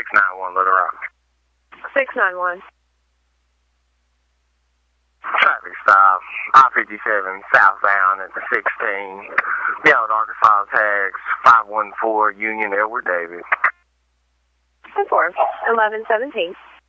691 Little Rock. 691. Traffic stop, I-57 southbound at the 16. Yellow Arkansas tags, 514 Union Edward Davis. 10-4, 1117.